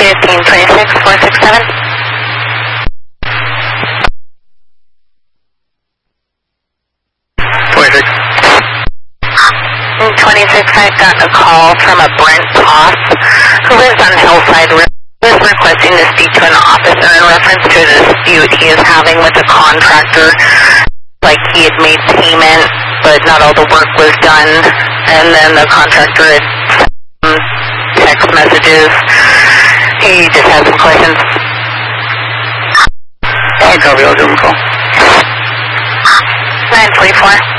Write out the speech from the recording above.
467. 26, I got a call from a Brent Toss who lives on Hillside Road. He is requesting to speak to an officer in reference to a dispute he is having with a contractor. Like he had made payment, but not all the work was done, and then the contractor had sent text messages. He just had some questions. Copy, I'll give him a call. 944.